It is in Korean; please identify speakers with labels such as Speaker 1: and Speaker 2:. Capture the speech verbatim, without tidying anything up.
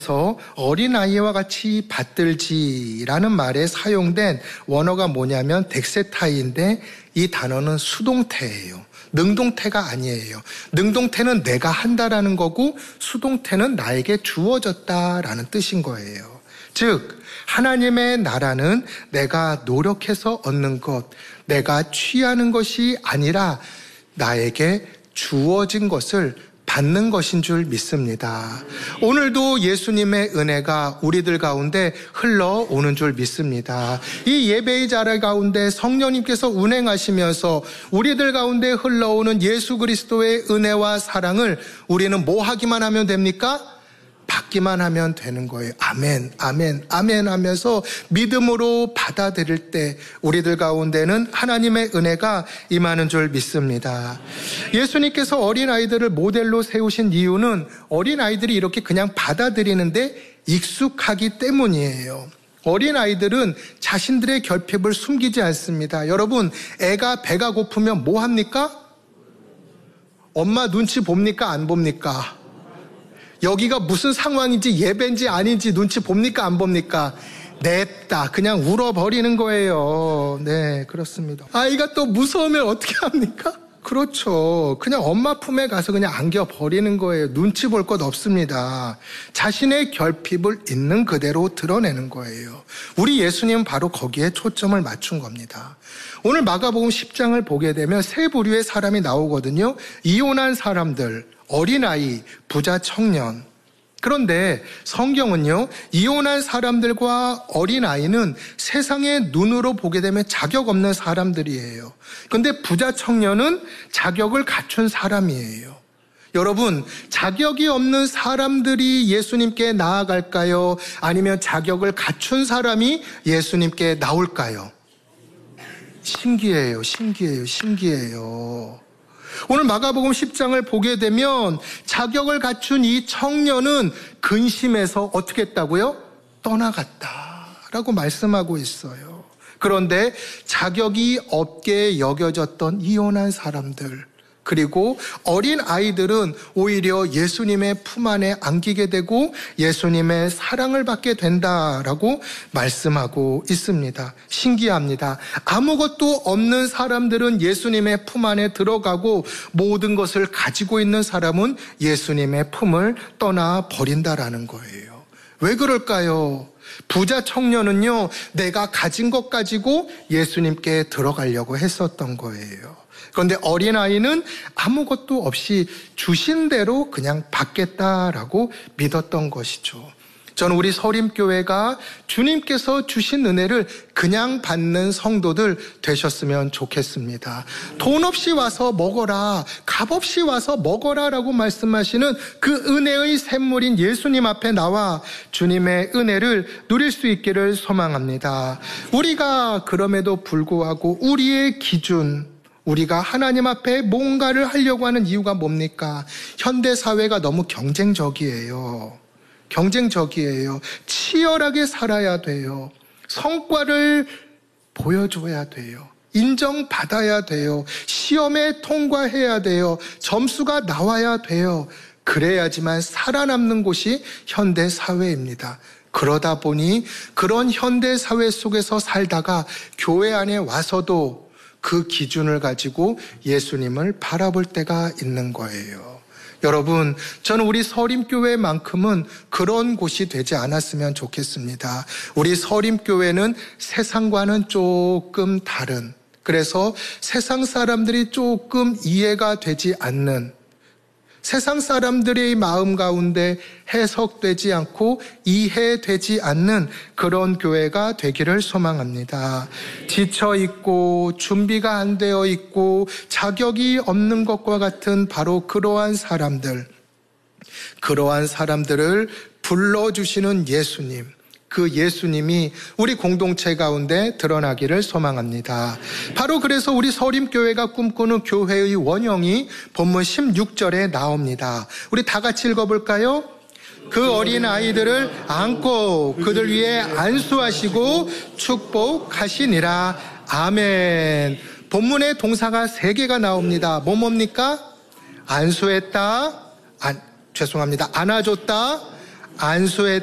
Speaker 1: 그래서 어린아이와 같이 받들지라는 말에 사용된 원어가 뭐냐면 덱세타이인데 이 단어는 수동태예요. 능동태가 아니에요. 능동태는 내가 한다라는 거고 수동태는 나에게 주어졌다라는 뜻인 거예요. 즉 하나님의 나라는 내가 노력해서 얻는 것, 내가 취하는 것이 아니라 나에게 주어진 것을 받는 것인 줄 믿습니다. 오늘도 예수님의 은혜가 우리들 가운데 흘러오는 줄 믿습니다. 이 예배의 자리 가운데 성령님께서 운행하시면서 우리들 가운데 흘러오는 예수 그리스도의 은혜와 사랑을 우리는 뭐 하기만 하면 됩니까? 받기만 하면 되는 거예요. 아멘, 아멘, 아멘 하면서 믿음으로 받아들일 때 우리들 가운데는 하나님의 은혜가 임하는 줄 믿습니다. 예수님께서 어린아이들을 모델로 세우신 이유는 어린아이들이 이렇게 그냥 받아들이는데 익숙하기 때문이에요. 어린아이들은 자신들의 결핍을 숨기지 않습니다. 여러분, 애가 배가 고프면 뭐 합니까? 엄마 눈치 봅니까? 안 봅니까? 여기가 무슨 상황인지 예배인지 아닌지 눈치 봅니까? 안 봅니까? 냅다 그냥 울어버리는 거예요. 네, 그렇습니다. 아이가 또 무서우면 어떻게 합니까? 그렇죠. 그냥 엄마 품에 가서 그냥 안겨버리는 거예요. 눈치 볼 것 없습니다. 자신의 결핍을 있는 그대로 드러내는 거예요. 우리 예수님은 바로 거기에 초점을 맞춘 겁니다. 오늘 마가복음 십 장을 보게 되면 세 부류의 사람이 나오거든요. 이혼한 사람들, 어린아이, 부자 청년. 그런데 성경은요, 이혼한 사람들과 어린아이는 세상의 눈으로 보게 되면 자격 없는 사람들이에요. 그런데 부자 청년은 자격을 갖춘 사람이에요. 여러분, 자격이 없는 사람들이 예수님께 나아갈까요? 아니면 자격을 갖춘 사람이 예수님께 나올까요? 신기해요, 신기해요, 신기해요. 오늘 마가복음 십 장을 보게 되면 자격을 갖춘 이 청년은 근심해서 어떻게 했다고요? 떠나갔다라고 말씀하고 있어요. 그런데 자격이 없게 여겨졌던 이혼한 사람들, 그리고 어린 아이들은 오히려 예수님의 품 안에 안기게 되고 예수님의 사랑을 받게 된다라고 말씀하고 있습니다. 신기합니다. 아무것도 없는 사람들은 예수님의 품 안에 들어가고 모든 것을 가지고 있는 사람은 예수님의 품을 떠나버린다라는 거예요. 왜 그럴까요? 부자 청년은요, 내가 가진 것 가지고 예수님께 들어가려고 했었던 거예요. 그런데 어린아이는 아무것도 없이 주신 대로 그냥 받겠다라고 믿었던 것이죠. 저는 우리 서림교회가 주님께서 주신 은혜를 그냥 받는 성도들 되셨으면 좋겠습니다. 돈 없이 와서 먹어라, 값 없이 와서 먹어라라고 말씀하시는 그 은혜의 샘물인 예수님 앞에 나와 주님의 은혜를 누릴 수 있기를 소망합니다. 우리가 그럼에도 불구하고 우리의 기준, 우리가 하나님 앞에 뭔가를 하려고 하는 이유가 뭡니까? 현대사회가 너무 경쟁적이에요. 경쟁적이에요. 치열하게 살아야 돼요. 성과를 보여줘야 돼요. 인정받아야 돼요. 시험에 통과해야 돼요. 점수가 나와야 돼요. 그래야지만 살아남는 곳이 현대사회입니다. 그러다 보니 그런 현대사회 속에서 살다가 교회 안에 와서도 그 기준을 가지고 예수님을 바라볼 때가 있는 거예요. 여러분, 저는 우리 서림교회만큼은 그런 곳이 되지 않았으면 좋겠습니다. 우리 서림교회는 세상과는 조금 다른, 그래서 세상 사람들이 조금 이해가 되지 않는, 세상 사람들의 마음 가운데 해석되지 않고 이해되지 않는 그런 교회가 되기를 소망합니다. 지쳐 있고 준비가 안 되어 있고 자격이 없는 것과 같은 바로 그러한 사람들, 그러한 사람들을 불러주시는 예수님, 그 예수님이 우리 공동체 가운데 드러나기를 소망합니다. 바로 그래서 우리 서림교회가 꿈꾸는 교회의 원형이 본문 십육 절에 나옵니다. 우리 다 같이 읽어볼까요? 그 어린 아이들을 안고 그들 위에 안수하시고 축복하시니라. 아멘. 본문에 동사가 세 개가 나옵니다. 뭐 뭡니까? 안수했다, 안, 죄송합니다. 안아줬다, 안소에